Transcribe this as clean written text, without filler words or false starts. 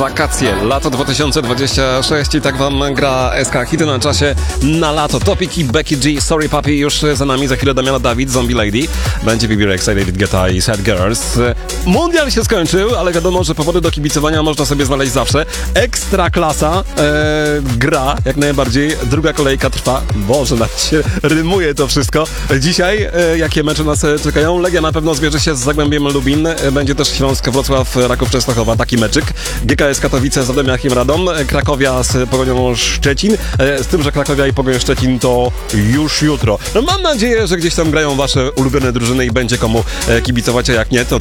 wakacje, lato 2026 i tak wam gra SK Hity na czasie na lato. Topic i Becky G, Sorry Papi już za nami, za chwilę Damiana Dawid, Zombie Lady, będzie BB Rexa, David Guetta i Sad Girls. Mundial się skończył, ale wiadomo, że powody do kibicowania można sobie znaleźć zawsze. Ekstra klasa gra, jak najbardziej, druga kolejka trwa. Boże, nawet się rymuje to wszystko. Dzisiaj jakie mecze nas czekają? Legia na pewno zmierzy się z Zagłębiem Lubin, będzie też Śląsk, Wrocław, Raków Częstochowa, taki meczyk. GKS Katowice z Radomiakiem Radom, Krakowia z Pogonią Szczecin, z tym, że Krakowia i Pogoń Szczecin to już jutro. No, mam nadzieję, że gdzieś tam grają wasze ulubione drużyny i będzie komu kibicować, a jak nie, to